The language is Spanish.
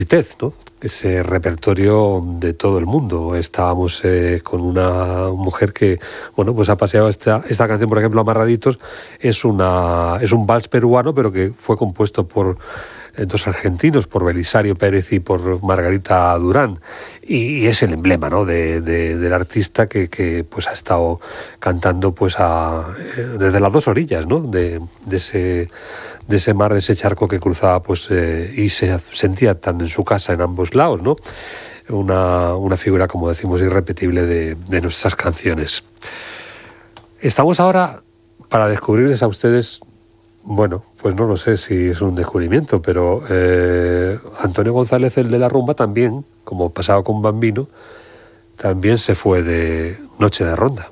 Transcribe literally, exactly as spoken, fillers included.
¿no? Ese repertorio de todo el mundo. Estábamos eh, con una mujer que, bueno, pues ha paseado esta, esta canción, por ejemplo, Amarraditos, es, una, es un vals peruano, pero que fue compuesto por eh, dos argentinos, por Belisario Pérez y por Margarita Durán, y, y es el emblema, ¿no?, de, de, del artista que, que pues ha estado cantando pues a, eh, desde las dos orillas, ¿no?, de, de ese de ese mar, de ese charco que cruzaba, pues eh, y se sentía tan en su casa en ambos lados, ¿no? Una, una figura, como decimos, irrepetible de, de nuestras canciones. Estamos ahora para descubrirles a ustedes, bueno, pues no lo sé si es un descubrimiento, pero eh, Antonio González, el de la rumba, también, como pasaba con Bambino, también se fue de Noche de Ronda.